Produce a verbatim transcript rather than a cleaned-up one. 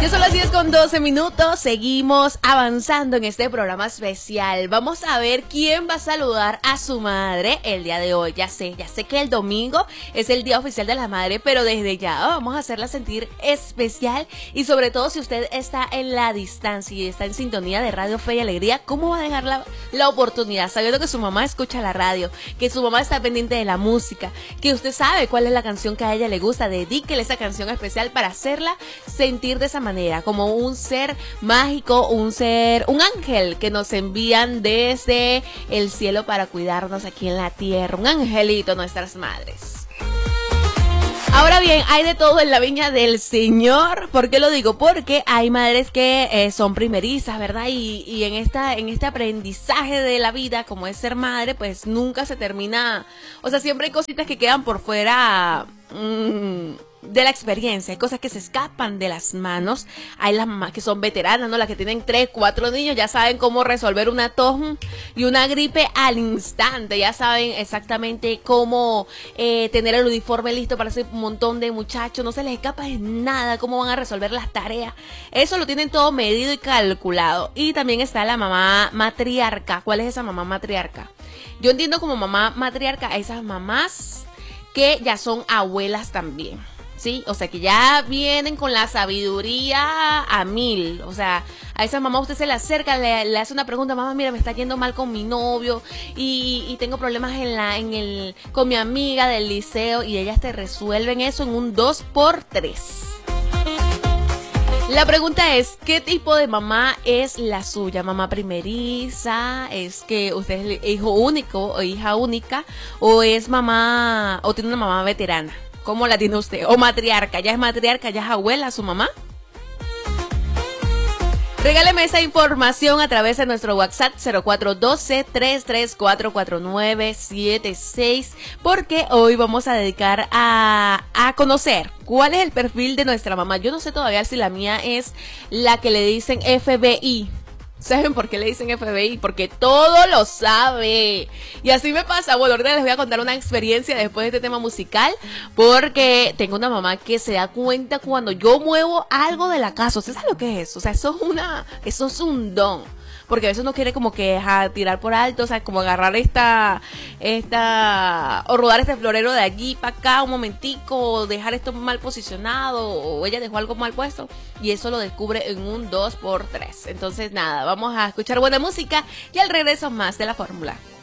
Ya son las diez con doce minutos, seguimos avanzando en este programa especial. Vamos a ver quién va a saludar a su madre el día de hoy. Ya sé, ya sé que el domingo es el día oficial de la madre, pero desde ya vamos a hacerla sentir especial. Y sobre todo si usted está en la distancia y está en sintonía de Radio Fe y Alegría, ¿cómo va a dejar la, la oportunidad? Sabiendo que su mamá escucha la radio, que su mamá está pendiente de la música, que usted sabe cuál es la canción que a ella le gusta, dedíquele esa canción especial para hacerla sentir de esa manera. Como un ser mágico, un ser, un ángel que nos envían desde el cielo para cuidarnos aquí en la tierra, un angelito, nuestras madres. Ahora bien, hay de todo en la viña del Señor. ¿Por qué lo digo? Porque hay madres que eh, son primerizas, ¿verdad? Y, y en esta, en este aprendizaje de la vida, como es ser madre, pues nunca se termina. O sea, siempre hay cositas que quedan por fuera. Mmm, de la experiencia, hay cosas que se escapan de las manos. Hay las mamás que son veteranas, ¿no? Las que tienen tres, cuatro niños, ya saben cómo resolver una tos y una gripe al instante, ya saben exactamente cómo eh, tener el uniforme listo para ese montón de muchachos, no se les escapa de nada, cómo van a resolver las tareas. Eso lo tienen todo medido y calculado. Y también está la mamá matriarca. ¿Cuál es esa mamá matriarca? Yo entiendo como mamá matriarca a esas mamás que ya son abuelas también. Sí, o sea que ya vienen con la sabiduría a mil. O sea, a esa mamá usted se le acerca, le, le hace una pregunta: mamá, mira, me está yendo mal con mi novio y, y tengo problemas en la, en el, con mi amiga del liceo, y ellas te resuelven eso en un dos por tres. La pregunta es, ¿qué tipo de mamá es la suya? ¿Mamá primeriza? ¿Es que usted es hijo único o hija única? ¿O es mamá, o tiene una mamá veterana? ¿Cómo la tiene usted? ¿O matriarca? ¿Ya es matriarca? ¿Ya es abuela su mamá? Regáleme esa información a través de nuestro WhatsApp cero cuatro uno dos, tres tres cuatro, cuatro nueve siete seis, porque hoy vamos a dedicar a, a conocer cuál es el perfil de nuestra mamá. Yo no sé todavía si la mía es la que le dicen F B I. ¿Saben por qué le dicen F B I? Porque todo lo sabe. Y así me pasa. Bueno, ahorita les voy a contar una experiencia después de este tema musical, porque tengo una mamá que se da cuenta cuando yo muevo algo de la casa. ¿Usted sabe lo que es eso? O sea, eso es una, eso es un don. Porque a veces uno quiere como que ja, tirar por alto, o sea, como agarrar esta, esta, o rodar este florero de allí para acá un momentico, o dejar esto mal posicionado, o ella dejó algo mal puesto, y eso lo descubre en un dos por tres. Entonces nada, vamos a escuchar buena música y al regreso más de la fórmula.